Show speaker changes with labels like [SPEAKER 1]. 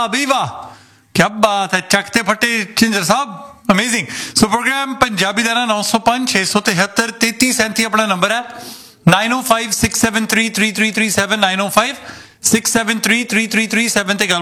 [SPEAKER 1] ਬਈ ਵਾਹ, ਕਿਆ ਬਾਤ ਹੈ, ਚੱਕ ਤੇ ਫੱਟੇ ਝਿੰਜਰ ਸਾਹਿਬ, ਅਮੇਜ਼ਿੰਗ। ਸੋ ਪ੍ਰੋਗਰਾਮ ਪੰਜਾਬੀ ਦਾ ਨਾ 905 673 3337 ਆਪਣਾ ਨੰਬਰ ਹੈ, 905 673 3337 905 673 3337 ਤੇ ਗੱਲ